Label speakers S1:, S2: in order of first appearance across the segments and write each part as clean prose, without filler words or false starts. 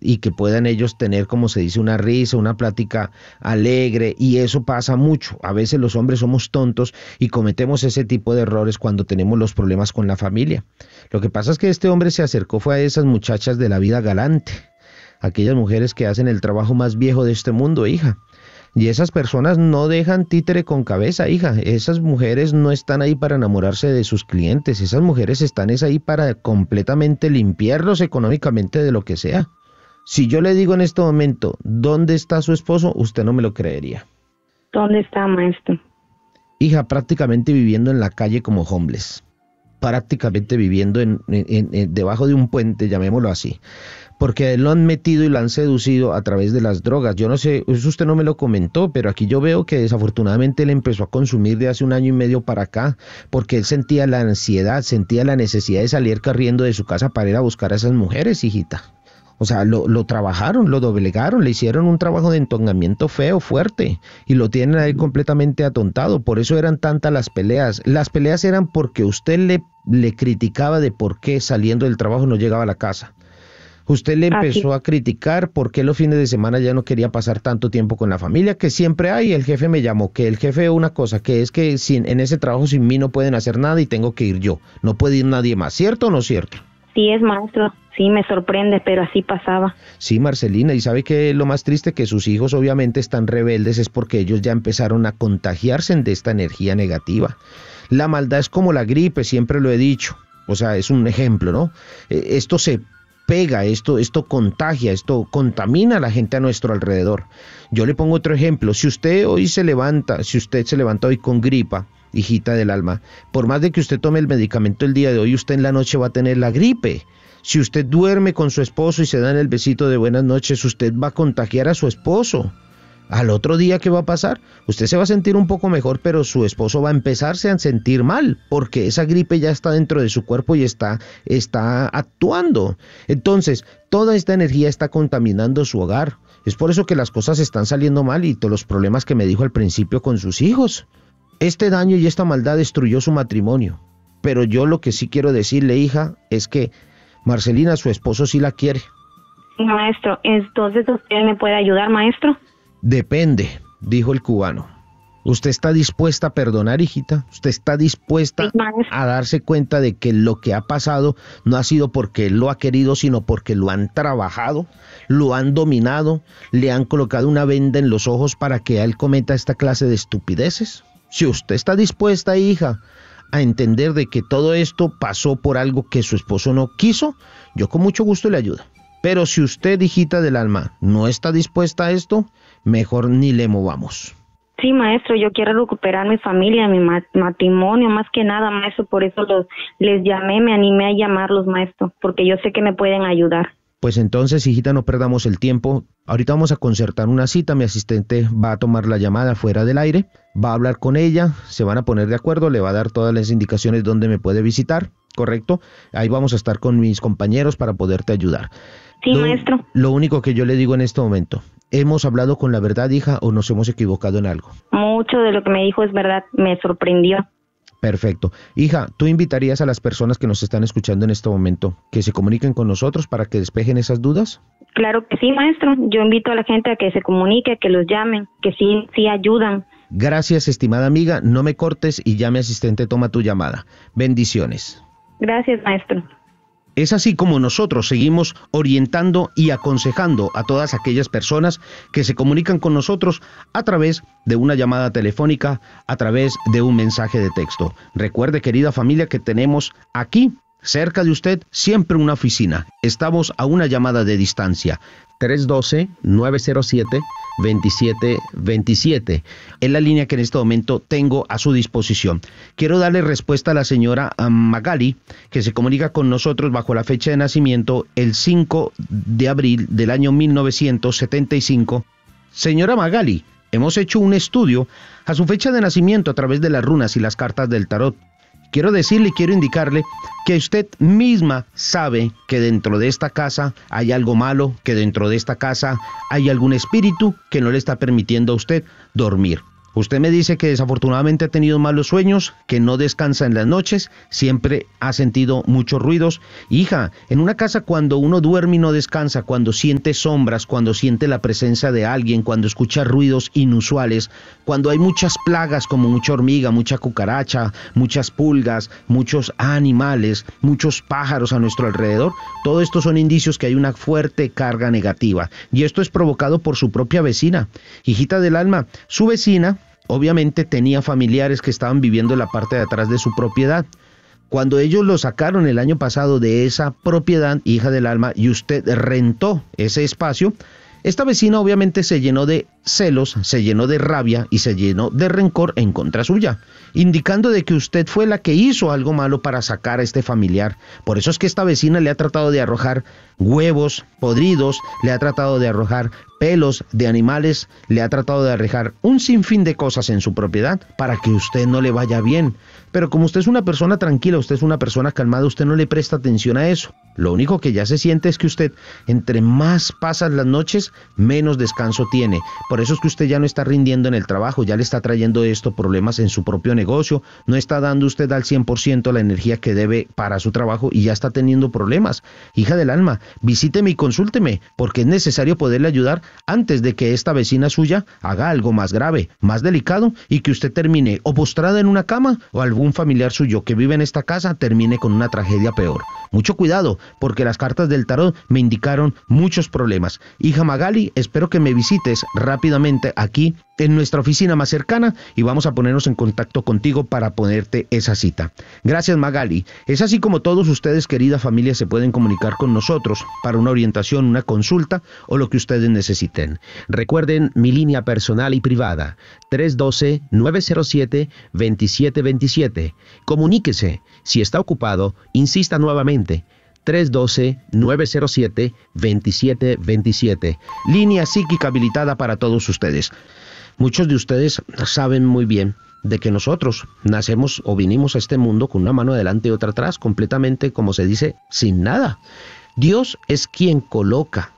S1: y que puedan ellos tener, como se dice, una risa, una plática alegre, y eso pasa mucho. A veces los hombres somos tontos y cometemos ese tipo de errores cuando tenemos los problemas con la familia. Lo que pasa es que este hombre se acercó fue a esas muchachas de la vida galante, aquellas mujeres que hacen el trabajo más viejo de este mundo, hija. Y esas personas no dejan títere con cabeza, hija. Esas mujeres no están ahí para enamorarse de sus clientes. Esas mujeres están ahí para completamente limpiarlos económicamente de lo que sea. Si yo le digo en este momento, ¿dónde está su esposo? Usted no me lo creería.
S2: ¿Dónde está, maestro?
S1: Hija, prácticamente viviendo en la calle como homeless. Prácticamente viviendo debajo de un puente, llamémoslo así. Porque lo han metido y lo han seducido a través de las drogas. Yo no sé, eso usted no me lo comentó, pero aquí yo veo que desafortunadamente él empezó a consumir de hace 1 año y medio para acá, porque él sentía la ansiedad, sentía la necesidad de salir corriendo de su casa para ir a buscar a esas mujeres, hijita. O sea, lo trabajaron, lo doblegaron, le hicieron un trabajo de entonamiento feo, fuerte, y lo tienen ahí completamente atontado. Por eso eran tantas las peleas. Las peleas eran porque usted le criticaba de por qué saliendo del trabajo no llegaba a la casa. Usted le empezó a criticar por qué los fines de semana ya no quería pasar tanto tiempo con la familia, que siempre hay. El jefe me llamó, que el jefe una cosa, que es que en ese trabajo sin mí no pueden hacer nada y tengo que ir yo. No puede ir nadie más, ¿cierto o no cierto?
S2: Sí es, maestro. Sí, me sorprende, pero así pasaba.
S1: Sí, Marcelina, y sabe que lo más triste, que sus hijos obviamente están rebeldes, es porque ellos ya empezaron a contagiarse de esta energía negativa. La maldad es como la gripe, siempre lo he dicho. O sea, es un ejemplo, ¿no? Esto se pega, esto contagia, esto contamina a la gente a nuestro alrededor. Yo le pongo otro ejemplo. Si usted se levanta hoy con gripa, hijita del alma, por más de que usted tome el medicamento el día de hoy, usted en la noche va a tener la gripe. Si usted duerme con su esposo y se dan el besito de buenas noches, usted va a contagiar a su esposo. Al otro día, ¿qué va a pasar? Usted se va a sentir un poco mejor, pero su esposo va a empezarse a sentir mal, porque esa gripe ya está dentro de su cuerpo y está actuando. Entonces, toda esta energía está contaminando su hogar. Es por eso que las cosas están saliendo mal y todos los problemas que me dijo al principio con sus hijos. Este daño y esta maldad destruyó su matrimonio. Pero yo lo que sí quiero decirle, hija, es que Marcelina, su esposo sí la quiere.
S2: Maestro, entonces usted me puede ayudar, maestro.
S1: Depende, dijo el cubano. ¿Usted está dispuesta a perdonar, hijita? ¿Usted está dispuesta a darse cuenta de que lo que ha pasado no ha sido porque él lo ha querido, sino porque lo han trabajado, lo han dominado, le han colocado una venda en los ojos para que él cometa esta clase de estupideces? Si usted está dispuesta, hija, a entender de que todo esto pasó por algo que su esposo no quiso, yo con mucho gusto le ayudo. Pero si usted, hijita del alma, no está dispuesta a esto, mejor ni le movamos.
S2: Sí, maestro, yo quiero recuperar mi familia, mi matrimonio, más que nada, maestro, por eso les llamé, me animé a llamarlos, maestro, porque yo sé que me pueden ayudar.
S1: Pues entonces, hijita, no perdamos el tiempo. Ahorita vamos a concertar una cita, mi asistente va a tomar la llamada fuera del aire, va a hablar con ella, se van a poner de acuerdo, le va a dar todas las indicaciones donde me puede visitar, ¿correcto? Ahí vamos a estar con mis compañeros para poderte ayudar.
S2: Sí, maestro.
S1: Lo único que yo le digo en este momento, ¿hemos hablado con la verdad, hija, o nos hemos equivocado en algo?
S2: Mucho de lo que me dijo es verdad, me sorprendió.
S1: Perfecto. Hija, ¿tú invitarías a las personas que nos están escuchando en este momento que se comuniquen con nosotros para que despejen esas dudas?
S2: Claro que sí, maestro. Yo invito a la gente a que se comunique, que los llamen, que sí ayudan.
S1: Gracias, estimada amiga. No me cortes y ya mi asistente toma tu llamada. Bendiciones.
S2: Gracias, maestro.
S1: Es así como nosotros seguimos orientando y aconsejando a todas aquellas personas que se comunican con nosotros a través de una llamada telefónica, a través de un mensaje de texto. Recuerde, querida familia, que tenemos aquí, cerca de usted, siempre una oficina. Estamos a una llamada de distancia. 312-907-2727. Es la línea que en este momento tengo a su disposición. Quiero darle respuesta a la señora Magali, que se comunica con nosotros bajo la fecha de nacimiento el 5 de abril del año 1975. Señora Magali, hemos hecho un estudio a su fecha de nacimiento a través de las runas y las cartas del tarot. Quiero decirle y quiero indicarle que usted misma sabe que dentro de esta casa hay algo malo, que dentro de esta casa hay algún espíritu que no le está permitiendo a usted dormir. Usted me dice que desafortunadamente ha tenido malos sueños, que no descansa en las noches, siempre ha sentido muchos ruidos. Hija, en una casa cuando uno duerme y no descansa, cuando siente sombras, cuando siente la presencia de alguien, cuando escucha ruidos inusuales, cuando hay muchas plagas como mucha hormiga, mucha cucaracha, muchas pulgas, muchos animales, muchos pájaros a nuestro alrededor, todo esto son indicios que hay una fuerte carga negativa. Y esto es provocado por su propia vecina. Hijita del alma, su vecina obviamente tenía familiares que estaban viviendo en la parte de atrás de su propiedad. Cuando ellos lo sacaron el año pasado de esa propiedad, hija del alma, y usted rentó ese espacio, esta vecina obviamente se llenó de celos, se llenó de rabia y se llenó de rencor en contra suya, indicando de que usted fue la que hizo algo malo para sacar a este familiar. Por eso es que esta vecina le ha tratado de arrojar huevos podridos, le ha tratado de arrojar pelos de animales, le ha tratado de arrojar un sinfín de cosas en su propiedad para que usted no le vaya bien. Pero como usted es una persona tranquila, usted es una persona calmada, usted no le presta atención a eso. Lo único que ya se siente es que usted, entre más pasan las noches, menos descanso tiene. Por eso es que usted ya no está rindiendo en el trabajo, ya le está trayendo esto problemas en su propio negocio, no está dando usted al 100% la energía que debe para su trabajo y ya está teniendo problemas. Hija del alma, visíteme y consúlteme, porque es necesario poderle ayudar antes de que esta vecina suya haga algo más grave, más delicado, y que usted termine o postrada en una cama o algún familiar suyo que vive en esta casa termine con una tragedia peor. Mucho cuidado, porque las cartas del tarot me indicaron muchos problemas. Hija Magali, espero que me visites rápidamente aquí en nuestra oficina más cercana y vamos a ponernos en contacto contigo para ponerte esa cita. Gracias, Magali. Es así como todos ustedes, querida familia, se pueden comunicar con nosotros para una orientación, una consulta o lo que ustedes necesiten. Recuerden mi línea personal y privada, 312-907-2727. Comuníquese. Si está ocupado, insista nuevamente. 312-907-2727. Línea psíquica habilitada para todos ustedes. Muchos de ustedes saben muy bien de que nosotros nacemos o vinimos a este mundo con una mano adelante y otra atrás, completamente, como se dice, sin nada. Dios es quien coloca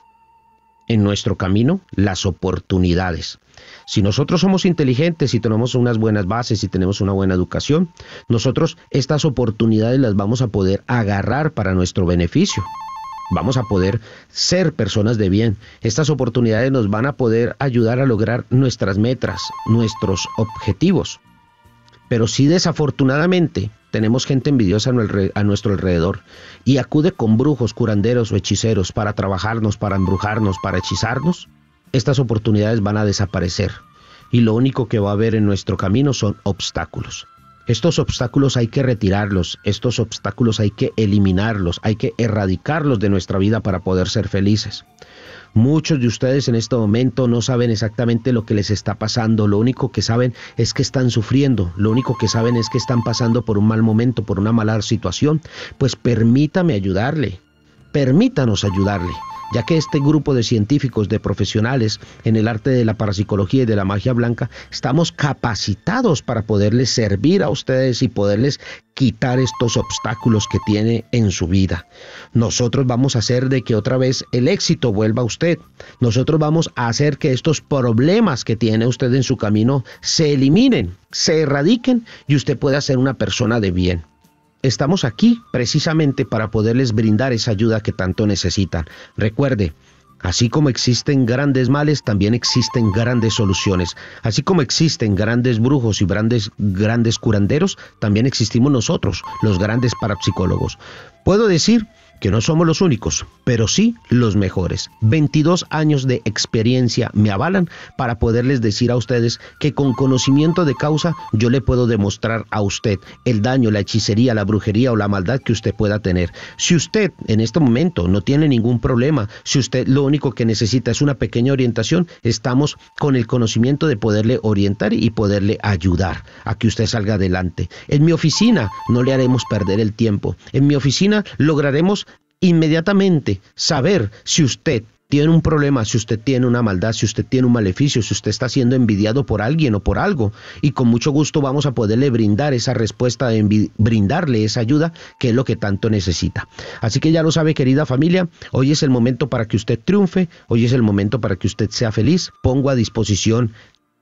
S1: en nuestro camino las oportunidades. Si nosotros somos inteligentes y tenemos unas buenas bases y tenemos una buena educación, nosotros estas oportunidades las vamos a poder agarrar para nuestro beneficio. Vamos a poder ser personas de bien. Estas oportunidades nos van a poder ayudar a lograr nuestras metas, nuestros objetivos. Pero si desafortunadamente tenemos gente envidiosa a nuestro alrededor y acude con brujos, curanderos o hechiceros para trabajarnos, para embrujarnos, para hechizarnos, estas oportunidades van a desaparecer. Y lo único que va a haber en nuestro camino son obstáculos. Estos obstáculos hay que retirarlos, estos obstáculos hay que eliminarlos, hay que erradicarlos de nuestra vida para poder ser felices. Muchos de ustedes en este momento no saben exactamente lo que les está pasando, lo único que saben es que están sufriendo, lo único que saben es que están pasando por un mal momento, por una mala situación. Pues permítame ayudarle, permítanos ayudarle, ya que este grupo de científicos, de profesionales en el arte de la parapsicología y de la magia blanca, estamos capacitados para poderles servir a ustedes y poderles quitar estos obstáculos que tiene en su vida. Nosotros vamos a hacer de que otra vez el éxito vuelva a usted. Nosotros vamos a hacer que estos problemas que tiene usted en su camino se eliminen, se erradiquen y usted pueda ser una persona de bien. Estamos aquí precisamente para poderles brindar esa ayuda que tanto necesitan. Recuerde, así como existen grandes males, también existen grandes soluciones. Así como existen grandes brujos y grandes curanderos, también existimos nosotros, los grandes parapsicólogos. Puedo decir que no somos los únicos, pero sí los mejores. 22 años de experiencia me avalan para poderles decir a ustedes que con conocimiento de causa yo le puedo demostrar a usted el daño, la hechicería, la brujería o la maldad que usted pueda tener. Si usted en este momento no tiene ningún problema, si usted lo único que necesita es una pequeña orientación, estamos con el conocimiento de poderle orientar y poderle ayudar a que usted salga adelante. En mi oficina no le haremos perder el tiempo. En mi oficina lograremos inmediatamente saber si usted tiene un problema, si usted tiene una maldad, si usted tiene un maleficio, si usted está siendo envidiado por alguien o por algo, y con mucho gusto vamos a poderle brindar esa respuesta, brindarle esa ayuda que es lo que tanto necesita. Así que ya lo sabe, querida familia, hoy es el momento para que usted triunfe, hoy es el momento para que usted sea feliz. Pongo a disposición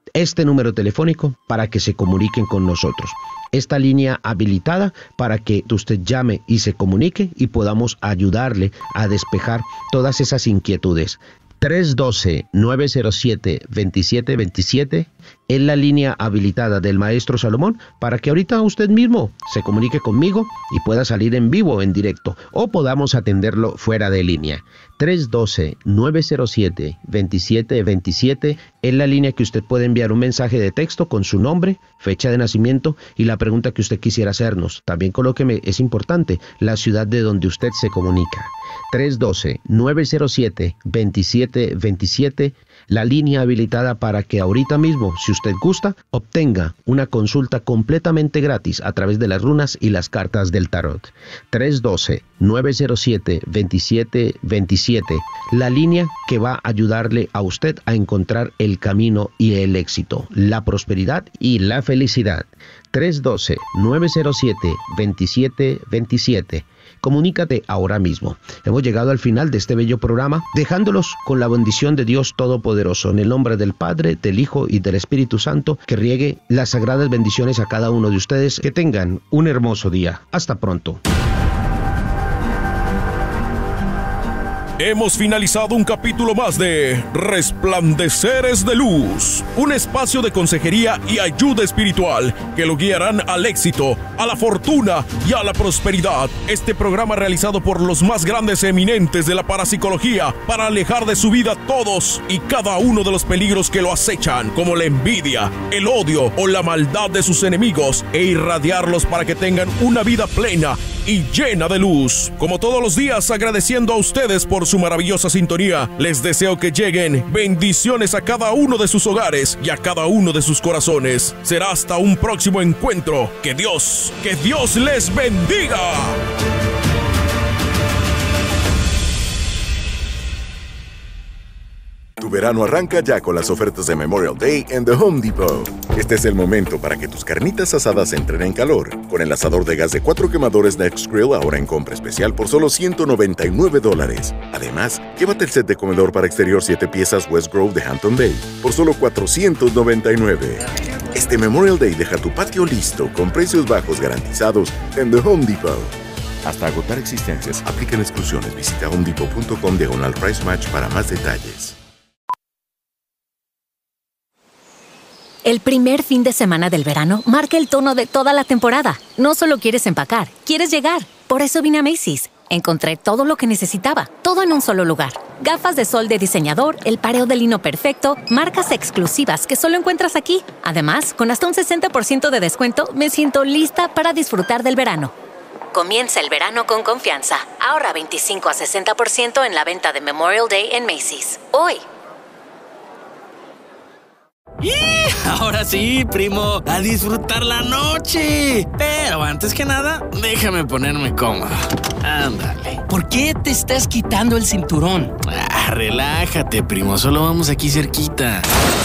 S1: este número telefónico para que se comuniquen con nosotros. Esta línea habilitada para que usted llame y se comunique y podamos ayudarle a despejar todas esas inquietudes. 312-907-2727 es la línea habilitada del Maestro Salomón para que ahorita usted mismo se comunique conmigo y pueda salir en vivo, en directo, o podamos atenderlo fuera de línea. 312-907-2727 es la línea que usted puede enviar un mensaje de texto con su nombre, fecha de nacimiento y la pregunta que usted quisiera hacernos. También colóqueme, es importante, la ciudad de donde usted se comunica. 312-907-2727, la línea habilitada para que ahorita mismo, si usted gusta, obtenga una consulta completamente gratis a través de las runas y las cartas del tarot. 312-907-2727, la línea que va a ayudarle a usted a encontrar el camino y el éxito, la prosperidad y la felicidad. 312-907-2727. Comunícate ahora mismo. Hemos llegado al final de este bello programa, dejándolos con la bendición de Dios Todopoderoso, en el nombre del Padre, del Hijo y del Espíritu Santo, que riegue las sagradas bendiciones a cada uno de ustedes. Que tengan un hermoso día. Hasta pronto.
S3: Hemos finalizado un capítulo más de Resplandeceres de Luz, un espacio de consejería y ayuda espiritual que lo guiarán al éxito, a la fortuna y a la prosperidad. Este programa realizado por los más grandes eminentes de la parapsicología para alejar de su vida todos y cada uno de los peligros que lo acechan, como la envidia, el odio o la maldad de sus enemigos, e irradiarlos para que tengan una vida plena y llena de luz. Como todos los días, agradeciendo a ustedes por su maravillosa sintonía, les deseo que lleguen bendiciones a cada uno de sus hogares y a cada uno de sus corazones. Será hasta un próximo encuentro. Que Dios les bendiga.
S4: Tu verano arranca ya con las ofertas de Memorial Day en The Home Depot. Este es el momento para que tus carnitas asadas entren en calor, con el asador de gas de 4 quemadores Next Grill ahora en compra especial por solo $199. Además, llévate el set de comedor para exterior 7 piezas West Grove de Hampton Bay por solo $499. Este Memorial Day deja tu patio listo con precios bajos garantizados en The Home Depot. Hasta agotar existencias, aplican exclusiones. Visita homedepot.com/price match para más detalles.
S5: El primer fin de semana del verano marca el tono de toda la temporada. No solo quieres empacar, quieres llegar. Por eso vine a Macy's. Encontré todo lo que necesitaba, todo en un solo lugar. Gafas de sol de diseñador, el pareo de lino perfecto, marcas exclusivas que solo encuentras aquí. Además, con hasta un 60% de descuento, me siento lista para disfrutar del verano. Comienza el verano con confianza. Ahorra 25 a 60% en la venta de Memorial Day en Macy's. Hoy.
S6: ¡Y! Ahora sí, primo, a disfrutar la noche. Pero antes que nada, déjame ponerme cómodo. Ándale.
S7: ¿Por qué te estás quitando el cinturón?
S6: Relájate, primo, solo vamos aquí cerquita.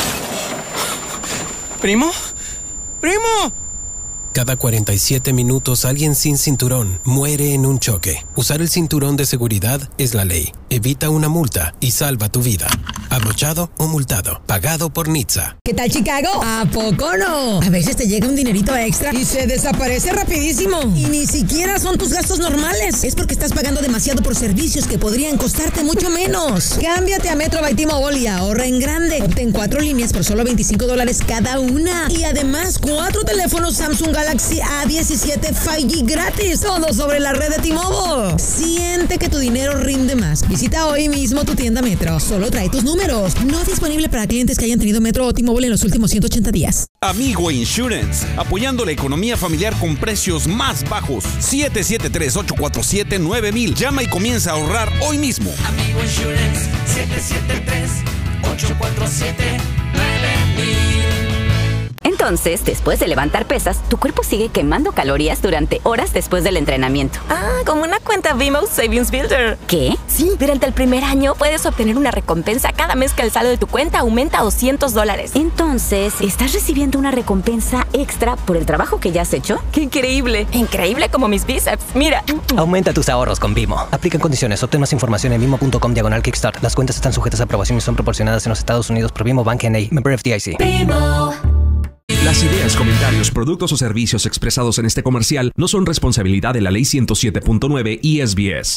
S7: ¿Primo? ¡Primo!
S8: Cada 47 minutos alguien sin cinturón muere en un choque. Usar el cinturón de seguridad es la ley. Evita una multa y salva tu vida. Abrochado o multado. Pagado por NHTSA.
S9: ¿Qué tal, Chicago? ¿A poco no? A veces te llega un dinerito extra y se desaparece rapidísimo. Y ni siquiera son tus gastos normales. Es porque estás pagando demasiado por servicios que podrían costarte mucho menos. Cámbiate a Metro by T-Mobile y ahorra en grande. Obtén 4 líneas por solo $25 cada una. Y además, 4 teléfonos Samsung Galaxy A17 5G gratis. Todo sobre la red de T-Mobile. Siente que tu dinero rinde más. Visita hoy mismo tu tienda Metro. Solo trae tus números. No disponible para clientes que hayan tenido Metro o T-Mobile en los últimos 180 días.
S10: Amigo Insurance, apoyando la economía familiar con precios más bajos. 773-847-9000. Llama y comienza a ahorrar hoy mismo.
S11: Amigo Insurance, 773-847-9000. Entonces, después de levantar pesas, tu cuerpo sigue quemando calorías durante horas después del entrenamiento.
S12: Ah, como una cuenta BMO Savings Builder.
S11: ¿Qué?
S12: Sí, durante el primer año puedes obtener una recompensa cada mes que el saldo de tu cuenta aumenta a $200.
S11: Entonces, ¿estás recibiendo una recompensa extra por el trabajo que ya has hecho?
S12: ¡Qué increíble! Increíble como mis bíceps. Mira.
S13: Aumenta tus ahorros con Bimo. Aplican condiciones. Obtén más información en bimo.com/kickstart. Las cuentas están sujetas a aprobación y son proporcionadas en los Estados Unidos por Bimo Bank N.A. Member FDIC.
S14: Bimo. Las ideas, comentarios, productos o servicios expresados en este comercial no son responsabilidad de la Ley 107.9 y SBS.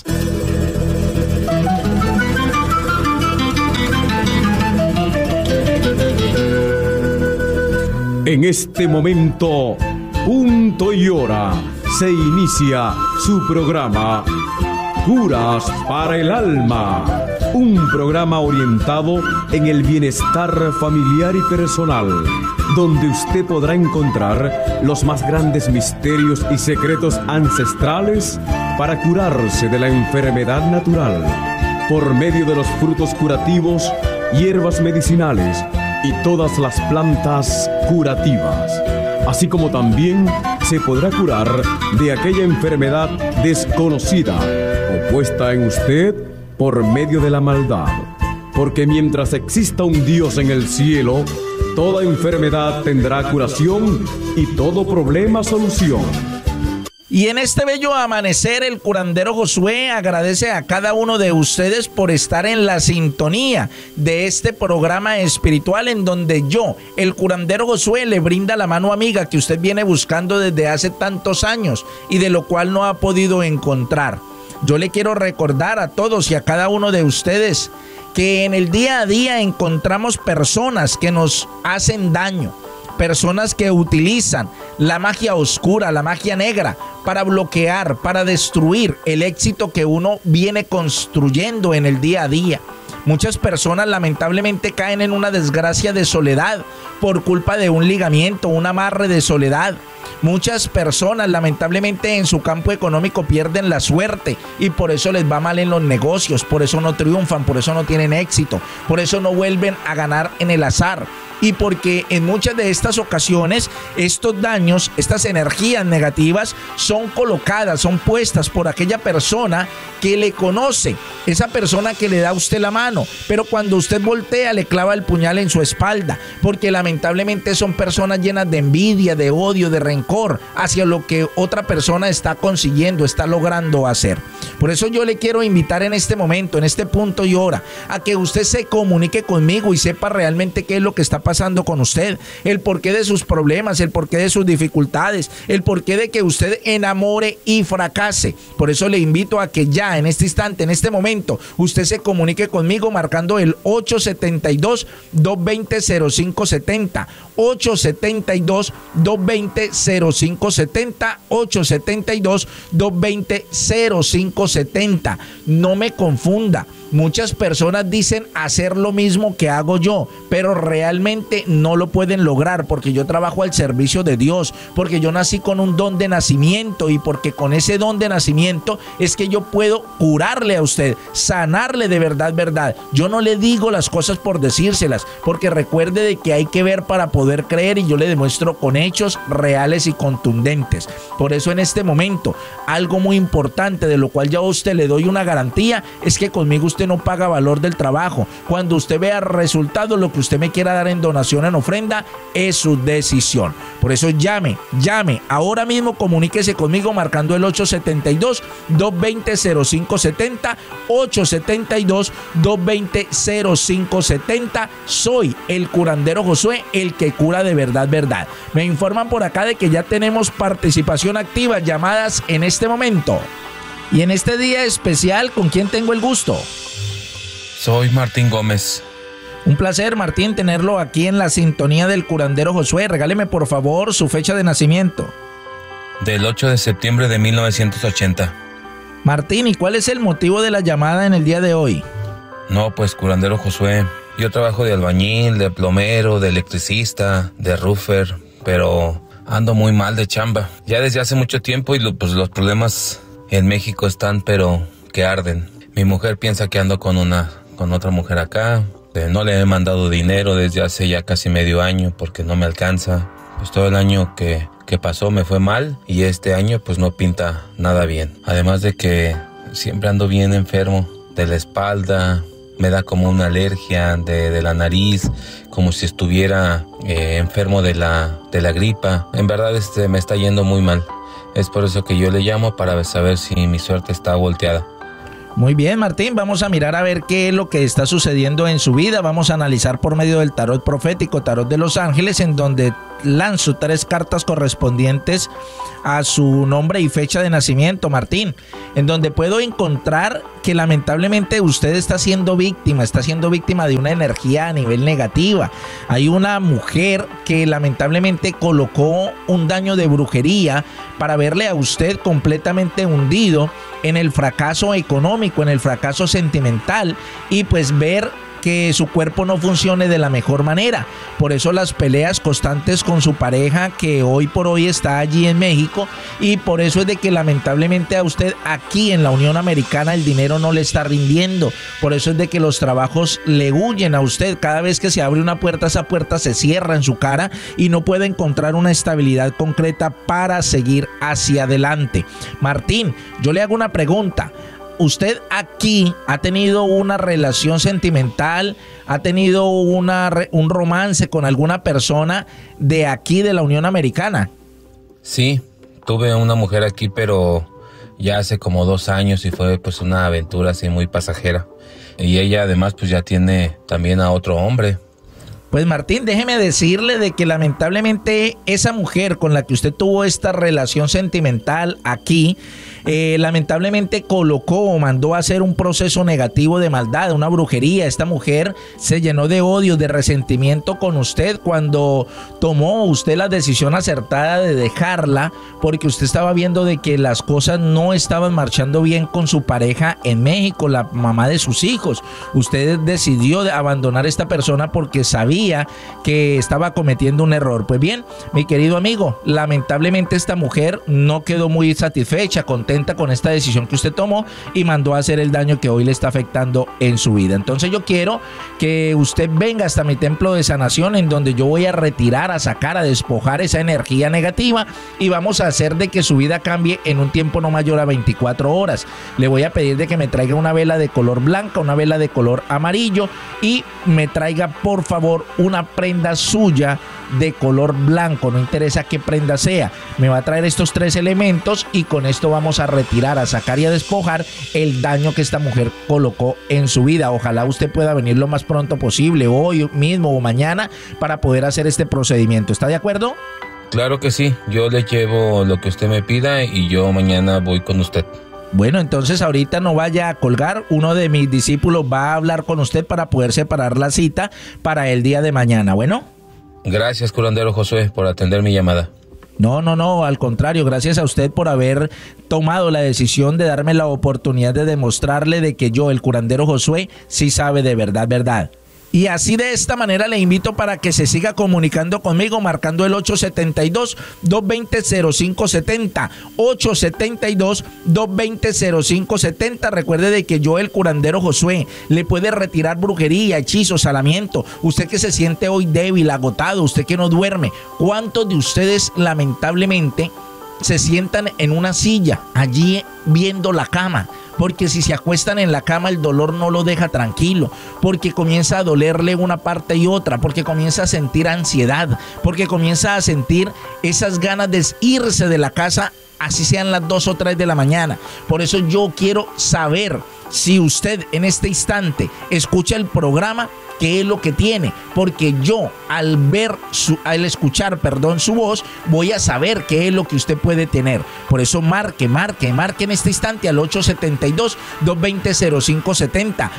S15: En este momento, punto y hora, se inicia su programa Curas para el Alma, un programa orientado en el bienestar familiar y personal, donde usted podrá encontrar los más grandes misterios y secretos ancestrales para curarse de la enfermedad natural, por medio de los frutos curativos, hierbas medicinales y todas las plantas curativas, así como también se podrá curar de aquella enfermedad desconocida o puesta en usted por medio de la maldad, porque mientras exista un Dios en el cielo, toda enfermedad tendrá curación y todo problema solución.
S16: Y en este bello amanecer, el curandero Josué agradece a cada uno de ustedes por estar en la sintonía de este programa espiritual en donde yo, el curandero Josué, le brinda la mano amiga que usted viene buscando desde hace tantos años y de lo cual no ha podido encontrar. Yo le quiero recordar a todos y a cada uno de ustedes que en el día a día encontramos personas que nos hacen daño, personas que utilizan la magia oscura, la magia negra, para bloquear, para destruir el éxito que uno viene construyendo en el día a día. Muchas personas lamentablemente caen en una desgracia de soledad por culpa de un ligamiento, un amarre de soledad. Muchas personas lamentablemente en su campo económico pierden la suerte y por eso les va mal en los negocios, por eso no triunfan, por eso no tienen éxito, por eso no vuelven a ganar en el azar. Y porque en muchas de estas ocasiones estos daños, estas energías negativas son colocadas, son puestas por aquella persona que le conoce, esa persona que le da a usted la mano, pero cuando usted voltea le clava el puñal en su espalda, porque lamentablemente son personas llenas de envidia, de odio, de rencor hacia lo que otra persona está consiguiendo, está logrando hacer. Por eso yo le quiero invitar en este momento, en este punto y hora, a que usted se comunique conmigo y sepa realmente qué es lo que está pasando con usted, el porqué de sus problemas, el porqué de sus dificultades, el porqué de que usted enamore y fracase. Por eso le invito a que ya en este instante, en este momento, usted se comunique conmigo marcando el 872-220-0570, 872-220-0570, 872-220-0570. No me confunda. Muchas personas dicen hacer lo mismo que hago yo, pero realmente no lo pueden lograr porque yo trabajo al servicio de Dios, porque yo nací con un don de nacimiento y porque con ese don de nacimiento es que yo puedo curarle a usted, sanarle de verdad, verdad. Yo no le digo las cosas por decírselas, porque recuerde de que hay que ver para poder creer y yo le demuestro con hechos reales y contundentes. Por eso en este momento, algo muy importante de lo cual yo a usted le doy una garantía es que conmigo usted no paga valor del trabajo. Cuando usted vea resultados, lo que usted me quiera dar en donación, en ofrenda, es su decisión. Por eso llame ahora mismo, comuníquese conmigo marcando el 872-220-0570, 872-220-0570. Soy el curandero Josué, el que cura de verdad, verdad. Me informan por acá de que ya tenemos participación activa, llamadas en este momento. Y en este día especial, ¿con quién tengo el gusto?
S17: Soy Martín Gómez.
S16: Un placer, Martín, tenerlo aquí en la sintonía del curandero Josué. Regáleme, por favor, su fecha de nacimiento.
S17: Del 8 de septiembre de 1980.
S16: Martín, ¿y cuál es el motivo de la llamada en el día de hoy?
S17: No, pues, curandero Josué, yo trabajo de albañil, de plomero, de electricista, de roofer, pero ando muy mal de chamba. Ya desde hace mucho tiempo y pues los problemas en México están, pero que arden. Mi mujer piensa que ando con otra mujer acá. No le he mandado dinero desde hace ya casi medio año porque no me alcanza. pues todo el año que pasó me fue mal y este año pues no pinta nada bien. Además de que siempre ando bien enfermo de la espalda, me da como una alergia de la nariz, como si estuviera enfermo de la gripa. En verdad me está yendo muy mal. Es por eso que yo le llamo para saber si mi suerte está volteada.
S16: Muy bien, Martín, vamos a mirar a ver qué es lo que está sucediendo en su vida. Vamos a analizar por medio del tarot profético, tarot de los ángeles, en donde lanzo 3 cartas correspondientes a su nombre y fecha de nacimiento, Martín, en donde puedo encontrar que lamentablemente usted está siendo víctima de una energía a nivel negativa. Hay una mujer que lamentablemente colocó un daño de brujería para verle a usted completamente hundido en el fracaso económico, en el fracaso sentimental, y pues ver que su cuerpo no funcione de la mejor manera. Por eso las peleas constantes con su pareja, que hoy por hoy está allí en México, y por eso es de que lamentablemente a usted aquí en la Unión Americana el dinero no le está rindiendo. Por eso es de que los trabajos le huyen a usted. Cada vez que se abre una puerta, esa puerta se cierra en su cara y no puede encontrar una estabilidad concreta para seguir hacia adelante. Martín, yo le hago una pregunta. ¿Usted aquí ha tenido una relación sentimental, ha tenido un romance con alguna persona de aquí de la Unión Americana?
S17: Sí, tuve una mujer aquí, pero ya hace como 2 años y fue pues una aventura así muy pasajera. Y ella además pues ya tiene también a otro hombre.
S16: Pues Martín, déjeme decirle de que lamentablemente esa mujer con la que usted tuvo esta relación sentimental aquí, lamentablemente colocó o mandó a hacer un proceso negativo de maldad, una brujería. Esta mujer se llenó de odio, de resentimiento con usted cuando tomó usted la decisión acertada de dejarla, porque usted estaba viendo de que las cosas no estaban marchando bien con su pareja en México, la mamá de sus hijos. Usted decidió abandonar a esta persona porque sabía que estaba cometiendo un error. Pues bien, mi querido amigo, lamentablemente esta mujer no quedó muy satisfecha, contenta con esta decisión que usted tomó y mandó a hacer el daño que hoy le está afectando en su vida. Entonces yo quiero que usted venga hasta mi templo de sanación, en donde yo voy a retirar, a sacar, a despojar esa energía negativa, y vamos a hacer de que su vida cambie en un tiempo no mayor a 24 horas. Le voy a pedir de que me traiga una vela de color blanca, una vela de color amarillo, y me traiga por favor una prenda suya de color blanco, no interesa qué prenda sea. Me va a traer estos 3 elementos y con esto vamos a retirar, a sacar y a despojar el daño que esta mujer colocó en su vida. Ojalá usted pueda venir lo más pronto posible, hoy mismo o mañana, para poder hacer este procedimiento. ¿Está de acuerdo?
S17: Claro que sí, yo le llevo lo que usted me pida y yo mañana voy con usted.
S16: Bueno, entonces ahorita no vaya a colgar, uno de mis discípulos va a hablar con usted para poder separar la cita para el día de mañana. Bueno.
S17: Gracias, curandero Josué, por atender mi llamada.
S16: No, al contrario, gracias a usted por haber tomado la decisión de darme la oportunidad de demostrarle de que yo, el curandero Josué, sí sabe de verdad. Y así de esta manera le invito para que se siga comunicando conmigo marcando el 872-220-0570, 872-220-0570. Recuerde de que yo, el curandero Josué, le puede retirar brujería, hechizos, salamiento. Usted que se siente hoy débil, agotado, usted que no duerme. ¿Cuántos de ustedes lamentablemente se sientan en una silla allí viendo la cama? Porque si se acuestan en la cama el dolor no lo deja tranquilo, porque comienza a dolerle una parte y otra, porque comienza a sentir ansiedad, porque comienza a sentir esas ganas de irse de la casa, así sean las 2 o 3 de la mañana. Por eso yo quiero saber si usted en este instante escucha el programa, qué es lo que tiene, porque yo al escuchar su voz voy a saber qué es lo que usted puede tener. Por eso marque en este instante al 872-220-0570,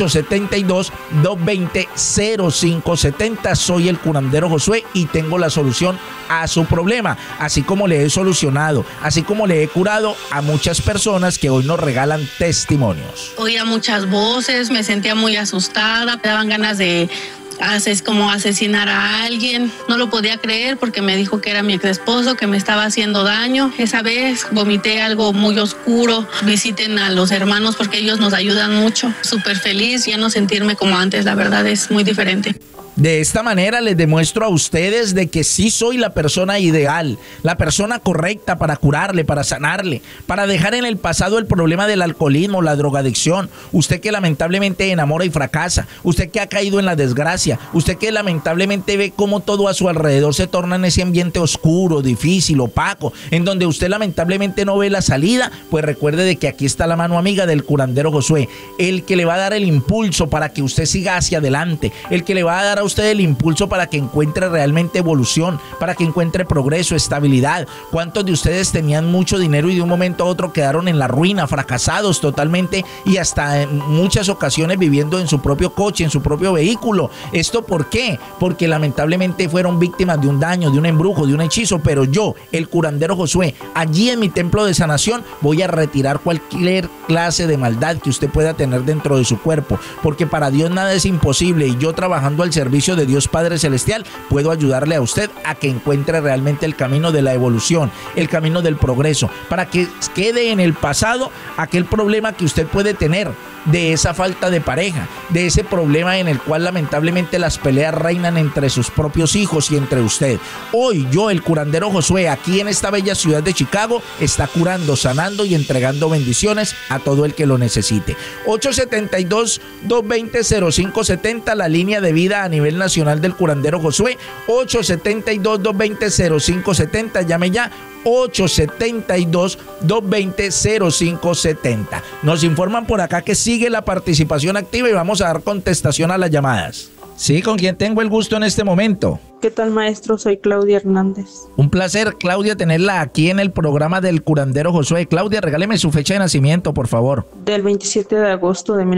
S16: 872-220-0570. Soy el curandero Josué y tengo la solución a su problema, así como le he solucionado, así como le he curado a muchas personas que hoy nos regalan testimonios.
S18: Oía muchas voces, me sentía muy asustada, me daban ganas de como asesinar a alguien. No lo podía creer porque me dijo que era mi ex esposo, que me estaba haciendo daño. Esa vez vomité algo muy oscuro. Visiten a los hermanos porque ellos nos ayudan mucho. Súper feliz, ya no sentirme como antes, la verdad es muy diferente.
S16: De esta manera les demuestro a ustedes de que sí soy la persona ideal, la persona correcta para curarle, para sanarle, para dejar en el pasado el problema del alcoholismo, la drogadicción. Usted que lamentablemente enamora y fracasa, usted que ha caído en la desgracia, usted que lamentablemente ve cómo todo a su alrededor se torna en ese ambiente oscuro, difícil, opaco, en donde usted lamentablemente no ve la salida, pues recuerde de que aquí está la mano amiga del curandero Josué, el que le va a dar el impulso para que usted siga hacia adelante, el que le va a dar a usted el impulso para que encuentre realmente evolución, para que encuentre progreso, estabilidad. ¿Cuántos de ustedes tenían mucho dinero y de un momento a otro quedaron en la ruina, fracasados totalmente y hasta en muchas ocasiones viviendo en su propio coche, en su propio vehículo? ¿Esto por qué? Porque lamentablemente fueron víctimas de un daño, de un embrujo, de un hechizo, pero yo, el curandero Josué, allí en mi templo de sanación voy a retirar cualquier clase de maldad que usted pueda tener dentro de su cuerpo, porque para Dios nada es imposible y yo trabajando al servicio de Dios Padre Celestial puedo ayudarle a usted a que encuentre realmente el camino de la evolución, el camino del progreso, para que quede en el pasado aquel problema que usted puede tener de esa falta de pareja, de ese problema en el cual lamentablemente las peleas reinan entre sus propios hijos y entre usted. Hoy yo, el curandero Josué, aquí en esta bella ciudad de Chicago, está curando, sanando y entregando bendiciones a todo el que lo necesite. 872-220-0570, la línea de vida a nivel nacional del curandero Josué. 872-220-0570, llame ya. 872-220-0570. Nos informan por acá que sigue la participación activa y vamos a dar contestación a las llamadas. Sí, ¿con quién tengo el gusto en este momento?
S19: ¿Qué tal, maestro? Soy Claudia Hernández.
S16: Un placer, Claudia, tenerla aquí en el programa del curandero Josué. Claudia, regáleme su fecha de nacimiento, por favor.
S19: Del 27 de agosto de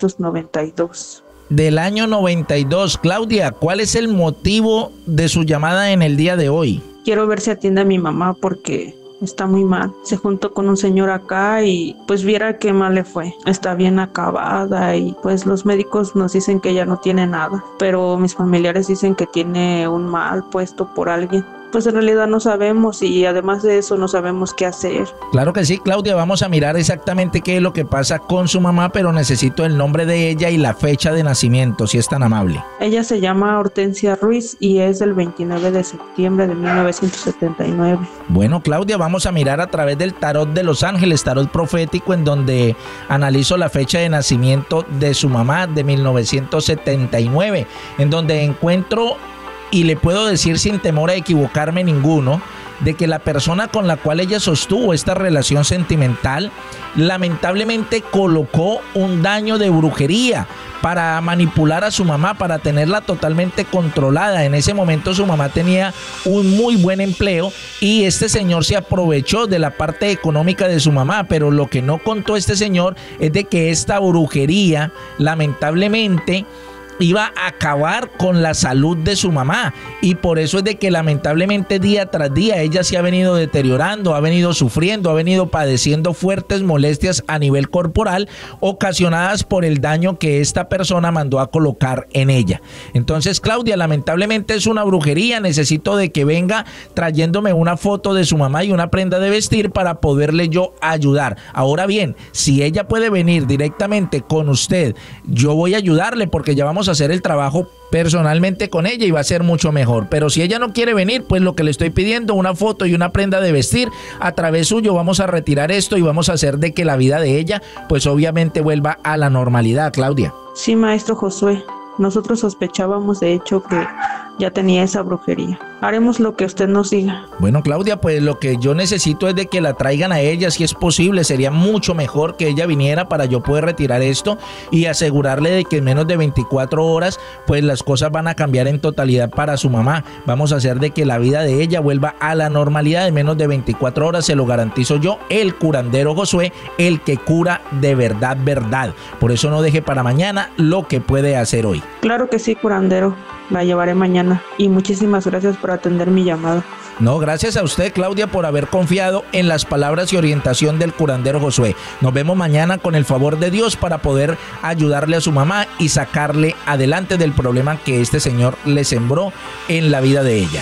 S19: 1992.
S16: Del año 92. Claudia, ¿cuál es el motivo de su llamada en el día de hoy?
S19: Quiero ver si atiende a mi mamá porque está muy mal. Se juntó con un señor acá y pues viera qué mal le fue. Está bien acabada y pues los médicos nos dicen que ella no tiene nada, pero mis familiares dicen que tiene un mal puesto por alguien. Pues en realidad no sabemos y además de eso no sabemos qué hacer.
S16: Claro que sí, Claudia, vamos a mirar exactamente qué es lo que pasa con su mamá, pero necesito el nombre de ella y la fecha de nacimiento, si es tan amable.
S19: Ella se llama Hortensia Ruiz y es del 29 de septiembre de 1979.
S16: Bueno, Claudia, vamos a mirar a través del tarot de Los Ángeles, tarot profético, en donde analizo la fecha de nacimiento de su mamá de 1979, en donde encuentro, y le puedo decir sin temor a equivocarme ninguno, de que la persona con la cual ella sostuvo esta relación sentimental lamentablemente colocó un daño de brujería para manipular a su mamá, para tenerla totalmente controlada. En ese momento su mamá tenía un muy buen empleo y este señor se aprovechó de la parte económica de su mamá, pero lo que no contó este señor es de que esta brujería lamentablemente iba a acabar con la salud de su mamá, y por eso es de que lamentablemente día tras día ella se ha venido deteriorando, ha venido sufriendo, ha venido padeciendo fuertes molestias a nivel corporal ocasionadas por el daño que esta persona mandó a colocar en ella. Entonces, Claudia, lamentablemente es una brujería. Necesito de que venga trayéndome una foto de su mamá y una prenda de vestir para poderle yo ayudar. Ahora bien, si ella puede venir directamente con usted, yo voy a ayudarle porque ya vamos a hacer el trabajo personalmente con ella y va a ser mucho mejor. Pero si ella no quiere venir, pues lo que le estoy pidiendo, una foto y una prenda de vestir, a través suyo vamos a retirar esto y vamos a hacer de que la vida de ella pues obviamente vuelva a la normalidad. Claudia.
S19: Sí, maestro Josué, nosotros sospechábamos de hecho que ya tenía esa brujería. Haremos lo que usted nos diga.
S16: Bueno, Claudia, pues lo que yo necesito es de que la traigan a ella, si es posible. Sería mucho mejor que ella viniera para yo poder retirar esto y asegurarle de que en menos de 24 horas pues las cosas van a cambiar en totalidad para su mamá. Vamos a hacer de que la vida de ella vuelva a la normalidad en menos de 24 horas, se lo garantizo yo, el curandero Josué, el que cura de verdad, verdad. Por eso no deje para mañana lo que puede hacer hoy.
S19: Claro que sí, curandero. La llevaré mañana y muchísimas gracias por atender mi llamada.
S16: No, gracias a usted, Claudia, por haber confiado en las palabras y orientación del curandero Josué. Nos vemos mañana con el favor de Dios para poder ayudarle a su mamá y sacarle adelante del problema que este señor le sembró en la vida de ella.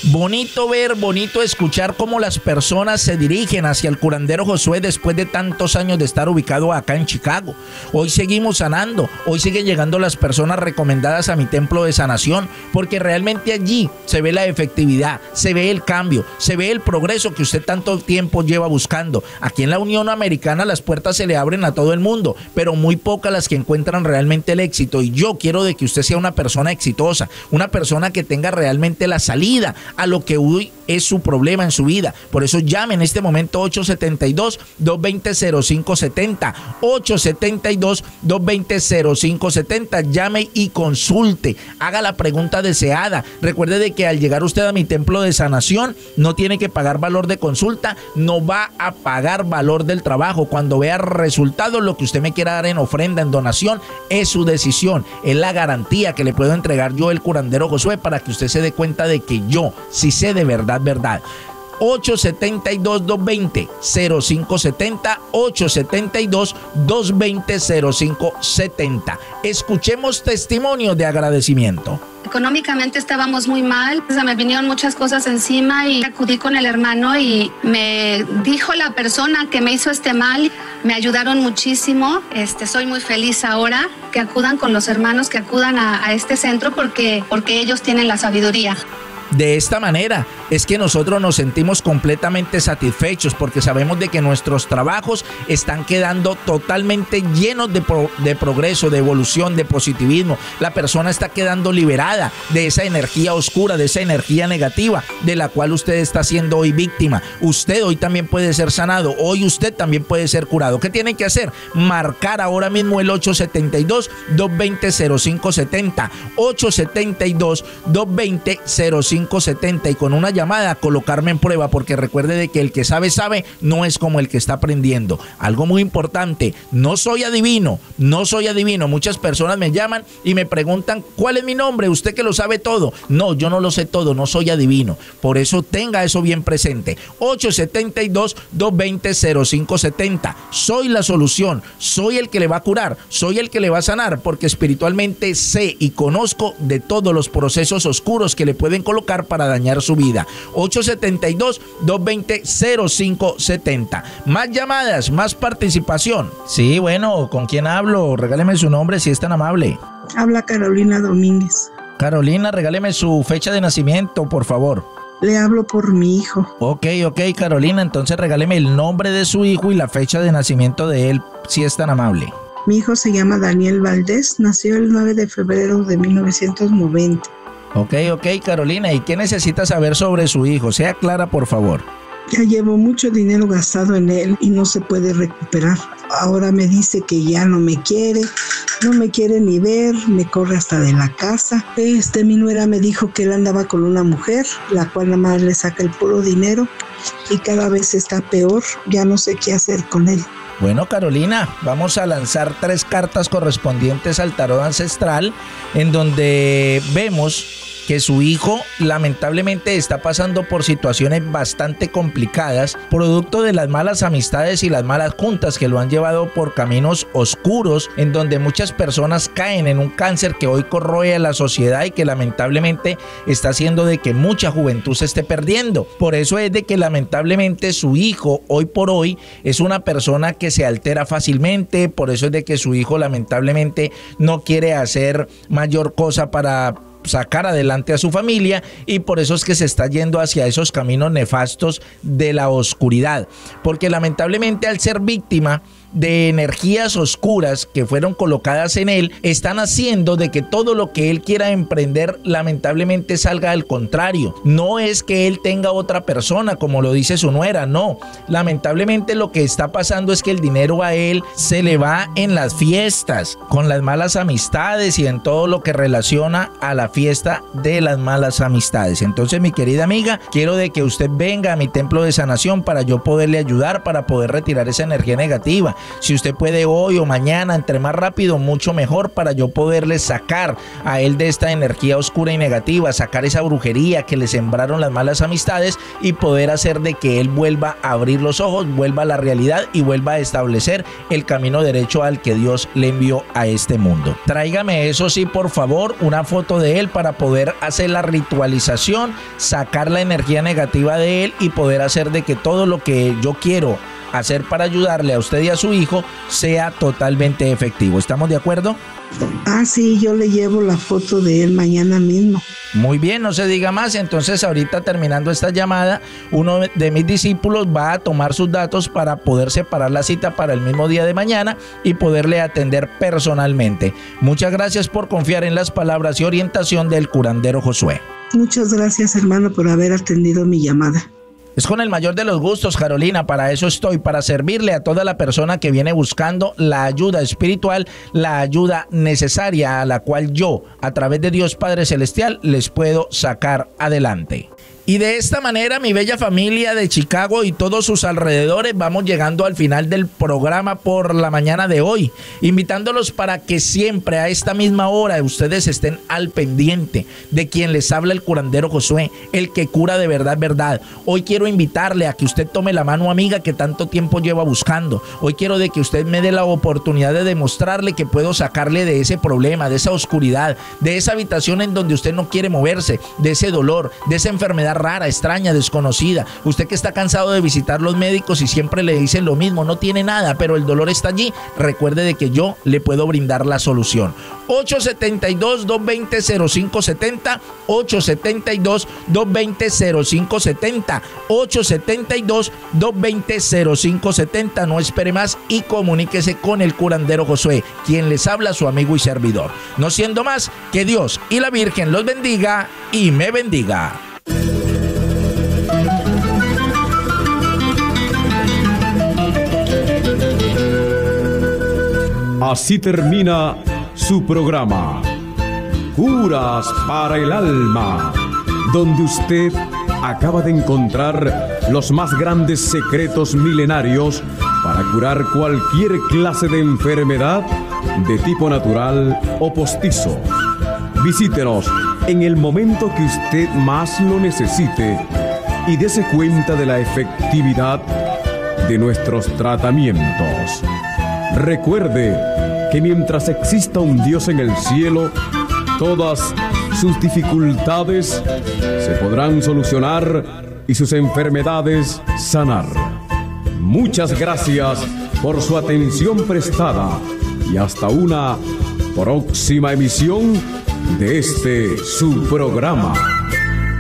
S16: Bonito ver, bonito escuchar cómo las personas se dirigen hacia el curandero Josué después de tantos años de estar ubicado acá en Chicago. Hoy seguimos sanando, hoy siguen llegando las personas recomendadas a mi templo de sanación, porque realmente allí se ve la efectividad, se ve el cambio, se ve el progreso que usted tanto tiempo lleva buscando. Aquí en la Unión Americana las puertas se le abren a todo el mundo, pero muy pocas las que encuentran realmente el éxito, y yo quiero de que usted sea una persona exitosa, una persona que tenga realmente la salida a lo que hoy es su problema en su vida. Por eso llame en este momento 872-220-0570, 872-220-0570, llame y consulte, haga la pregunta deseada. Recuerde de que al llegar usted a mi templo de sanación no tiene que pagar valor de consulta, no va a pagar valor del trabajo. Cuando vea resultados, lo que usted me quiera dar en ofrenda, en donación, es su decisión, es la garantía que le puedo entregar yo, el curandero Josué, para que usted se dé cuenta de que yo sí sé de verdad. 872-220-0570, 872-220-0570. Escuchemos testimonios de agradecimiento.
S18: Económicamente estábamos muy mal, se me vinieron muchas cosas encima y acudí con el hermano y me dijo la persona que me hizo este mal, me ayudaron muchísimo. Soy muy feliz ahora que acudan con los hermanos, que acudan a este centro porque ellos tienen la sabiduría.
S16: De esta manera es que nosotros nos sentimos completamente satisfechos, porque sabemos de que nuestros trabajos están quedando totalmente llenos de progreso, de evolución, de positivismo. La persona está quedando liberada de esa energía oscura, de esa energía negativa de la cual usted está siendo hoy víctima. Usted hoy también puede ser sanado, hoy usted también puede ser curado. ¿Qué tiene que hacer? Marcar ahora mismo el 872-220-0570, 872-220-0570, y con una llamada colocarme en prueba, porque recuerde de que el que sabe, sabe, no es como el que está aprendiendo. Algo muy importante, no soy adivino, no soy adivino. Muchas personas me llaman y me preguntan, ¿cuál es mi nombre? Usted que lo sabe todo. No, yo no lo sé todo, no soy adivino. Por eso tenga eso bien presente. 872-220-0570. Soy la solución, soy el que le va a curar, soy el que le va a sanar, porque espiritualmente sé y conozco de todos los procesos oscuros que le pueden colocar para dañar su vida. 872-220-0570. Más llamadas, más participación. Sí, bueno, ¿con quién hablo? Regáleme su nombre si es tan amable.
S20: Habla Carolina Domínguez.
S16: Carolina, regáleme su fecha de nacimiento, por favor.
S20: Le hablo por mi hijo.
S16: Ok, Carolina, entonces regáleme el nombre de su hijo y la fecha de nacimiento de él, si es tan amable.
S20: Mi hijo se llama Daniel Valdés, nació el 9 de febrero de 1990.
S16: Ok, Carolina, ¿y qué necesita saber sobre su hijo? Sea clara, por favor.
S20: Ya llevo mucho dinero gastado en él y no se puede recuperar. Ahora me dice que ya no me quiere ni ver, me corre hasta de la casa. Mi nuera me dijo que él andaba con una mujer, la cual nada más le saca el puro dinero y cada vez está peor. Ya no sé qué hacer con él.
S16: Bueno, Carolina, vamos a lanzar 3 cartas correspondientes al tarot ancestral, en donde vemos que su hijo lamentablemente está pasando por situaciones bastante complicadas, producto de las malas amistades y las malas juntas que lo han llevado por caminos oscuros, en donde muchas personas caen en un cáncer que hoy corroe a la sociedad y que lamentablemente está haciendo de que mucha juventud se esté perdiendo. Por eso es de que lamentablemente su hijo hoy por hoy es una persona que se altera fácilmente, por eso es de que su hijo lamentablemente no quiere hacer mayor cosa para sacar adelante a su familia, y por eso es que se está yendo hacia esos caminos nefastos de la oscuridad, porque lamentablemente al ser víctima de energías oscuras que fueron colocadas en él, están haciendo de que todo lo que él quiera emprender lamentablemente salga al contrario. No es que él tenga otra persona como lo dice su nuera, no, lamentablemente lo que está pasando es que el dinero a él se le va en las fiestas, con las malas amistades y en todo lo que relaciona a la fiesta de las malas amistades. Entonces, mi querida amiga, quiero de que usted venga a mi templo de sanación para yo poderle ayudar, para poder retirar esa energía negativa. Si usted puede hoy o mañana, entre más rápido, mucho mejor, para yo poderle sacar a él de esta energía oscura y negativa, sacar esa brujería que le sembraron las malas amistades y poder hacer de que él vuelva a abrir los ojos, vuelva a la realidad y vuelva a establecer el camino derecho al que Dios le envió a este mundo. Tráigame, eso sí, por favor, una foto de él para poder hacer la ritualización, sacar la energía negativa de él y poder hacer de que todo lo que yo quiero hacer para ayudarle a usted y a su hijo sea totalmente efectivo. ¿Estamos de acuerdo?
S20: Ah, sí, yo le llevo la foto de él mañana mismo.
S16: Muy bien, no se diga más. Entonces, ahorita terminando esta llamada, uno de mis discípulos va a tomar sus datos para poder separar la cita para el mismo día de mañana y poderle atender personalmente. Muchas gracias por confiar en las palabras y orientación del curandero Josué.
S20: Muchas gracias, hermano, por haber atendido mi llamada.
S16: Es con el mayor de los gustos, Carolina, para eso estoy, para servirle a toda la persona que viene buscando la ayuda espiritual, la ayuda necesaria a la cual yo, a través de Dios Padre Celestial, les puedo sacar adelante. Y de esta manera, mi bella familia de Chicago y todos sus alrededores, vamos llegando al final del programa por la mañana de hoy, invitándolos para que siempre a esta misma hora ustedes estén al pendiente de quien les habla el curandero Josué, el que cura de verdad, verdad. Hoy quiero invitarle a que usted tome la mano amiga que tanto tiempo lleva buscando. Hoy quiero de que usted me dé la oportunidad de demostrarle que puedo sacarle de ese problema, de esa oscuridad, de esa habitación en donde usted no quiere moverse, de ese dolor, de esa enfermedad rara, extraña, desconocida. Usted que está cansado de visitar los médicos y siempre le dicen lo mismo, no tiene nada, pero el dolor está allí. Recuerde de que yo le puedo brindar la solución. 872-220-0570, 872-220-0570, 872-220-0570. No espere más y comuníquese con el curandero Josué, quien les habla, su amigo y servidor. No siendo más, que Dios y la Virgen los bendiga y me bendiga.
S15: Así termina su programa, Curas para el Alma, donde usted acaba de encontrar los más grandes secretos milenarios para curar cualquier clase de enfermedad de tipo natural o postizo. Visítenos en el momento que usted más lo necesite y dése cuenta de la efectividad de nuestros tratamientos. Recuerde que mientras exista un Dios en el cielo, todas sus dificultades se podrán solucionar y sus enfermedades sanar. Muchas gracias por su atención prestada y hasta una próxima emisión de este su programa.